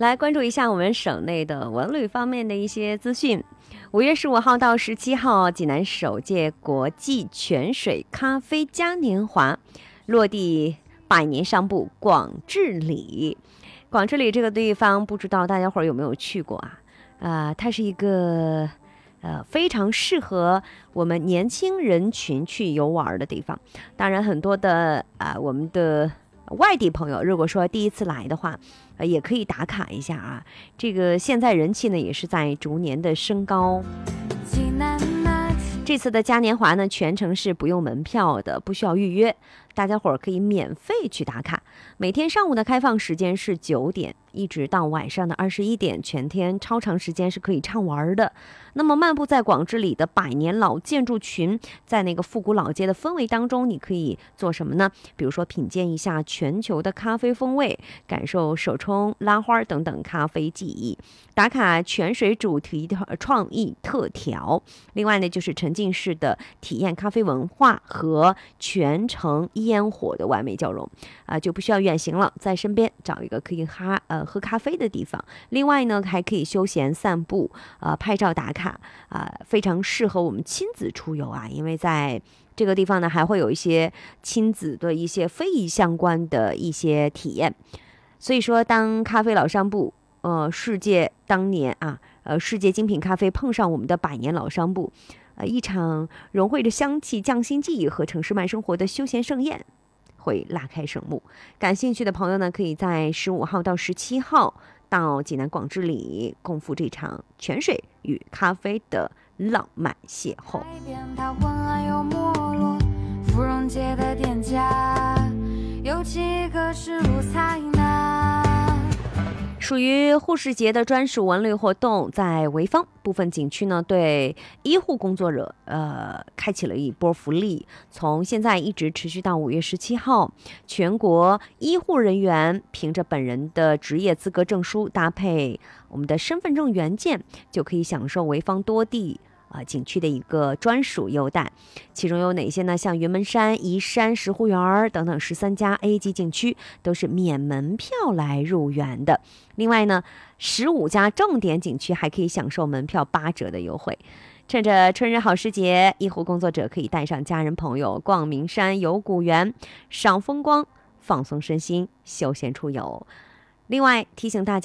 来关注一下我们省内的文旅方面的一些资讯。5月15号到17号，济南首届国际泉水咖啡嘉年华落地100年商埠广治里。广治里这个地方，不知道大家伙有没有去过啊？它是一个非常适合我们年轻人群去游玩的地方。当然，很多的我们的外地朋友，如果说第一次来的话，也可以打卡一下啊。这个现在人气呢也是在逐年的升高。这次的嘉年华呢，全程是不用门票的，不需要预约，大家伙可以免费去打卡。每天上午的开放时间是9点，一直到晚上的21点，全天超长时间是可以畅玩的。那么漫步在广治里的100年老建筑群，在那个复古老街的氛围当中，你可以做什么呢？比如说品鉴一下全球的咖啡风味，感受手冲、拉花等等咖啡技艺，打卡泉水主题的创意特调。另外呢，就是沉浸式的体验咖啡文化和全程烟火的完美交融就不需要远行了，在身边找一个可以喝咖啡的地方。另外呢，还可以休闲散步拍照打卡非常适合我们亲子出游因为在这个地方呢，还会有一些亲子的一些非遗相关的一些体验。所以说，当咖啡老商埠世界当年世界精品咖啡碰上我们的100年老商埠，一场融汇着香气、匠心技艺和城市慢生活的休闲盛宴会拉开帷幕。感兴趣的朋友呢，可以在15号到17号到济南广治里共赴这场泉水与咖啡的浪漫邂逅。 它昏暗又没落，芙蓉街的店家有几个是路才拿。 属于护士节的专属文旅活动，在潍坊部分景区呢，对医护工作者开启了一波福利，从现在一直持续到5月17号，全国医护人员凭着本人的职业资格证书，搭配我们的身份证原件，就可以享受潍坊多地景区的一个专属优待。其中有哪些呢？像云门山、宜山、石湖园等等13家 A 级景区都是免门票来入园的。另外呢，15家重点景区还可以享受门票8折的优惠。趁着春日好时节，医护工作者可以带上家人朋友逛名山、游古园，赏风光，放松身心，休闲出游。另外提醒大家